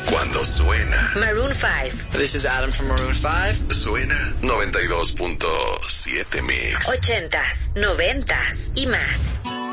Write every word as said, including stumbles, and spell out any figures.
Cuando suena Maroon five. This is Adam from Maroon five. Suena noventa y dos punto siete Mix. Ochentas, noventas y más.